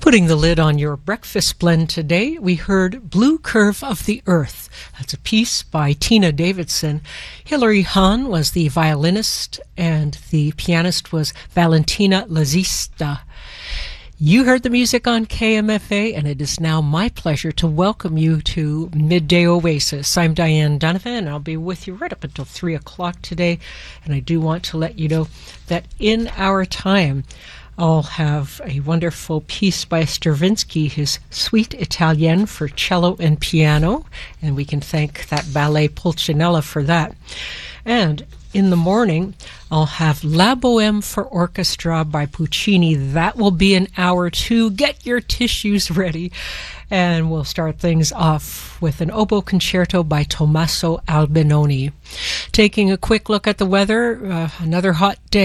Putting the lid on your breakfast blend today, we heard Blue Curve of the Earth. That's a piece by Tina Davidson. Hilary Hahn was the violinist, and the pianist was Valentina Lazista. You heard the music on KMFA, and it is now my pleasure to welcome you to Midday Oasis. I'm Diane Donovan, and I'll be with you right up until 3 o'clock today. And I do want to let you know that in our time, I'll have a wonderful piece by Stravinsky, his Suite Italienne for cello and piano, and we can thank that ballet Pulcinella for that. And in the morning, I'll have La Bohème for orchestra by Puccini. That will be an hour two. Get your tissues ready. And we'll start things off with an oboe concerto by Tommaso Albinoni. Taking a quick look at the weather, another hot day.